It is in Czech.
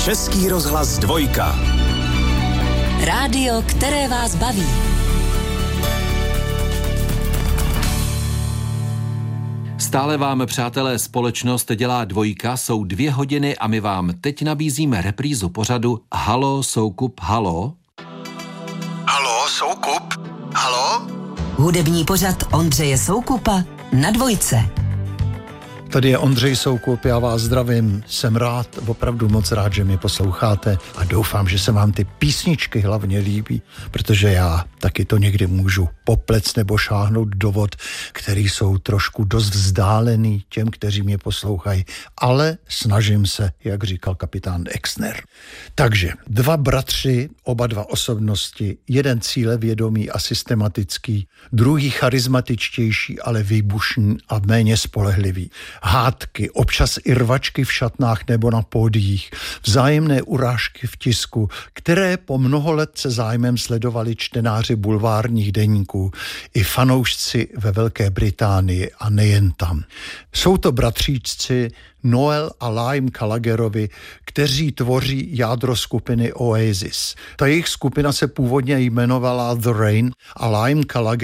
Český rozhlas 2. Rádio, které vás baví. Stále vám, přátelé, společnost dělá 2, jsou 2 hodiny a my vám teď nabízíme reprízu pořadu Halo, Soukup, halo. Halo, Soukup, halo? Hudební pořad Ondřeje Soukupa na 2. Tady je Ondřej Soukup, já vás zdravím, jsem rád, opravdu moc rád, že mě posloucháte a doufám, že se vám ty písničky hlavně líbí, protože já taky to někdy můžu poplec nebo šáhnout do vod, který jsou trošku dost vzdálený těm, kteří mě poslouchají, ale snažím se, jak říkal kapitán Exner. Takže 2 bratři, oba 2 osobnosti, jeden cílevědomý a systematický, druhý charismatičtější, ale výbušný a méně spolehlivý. Hádky, občas i rvačky v šatnách nebo na pódiích, vzájemné urážky v tisku, které po mnoho let se zájmem sledovali čtenáři bulvárních deníků i fanoušci ve Velké Británii a nejen tam. Jsou to bratříčci Noel a Liam Gallagherovi, kteří tvoří jádro skupiny Oasis. Ta jejich skupina se původně jmenovala The Rain a Liam Gallagher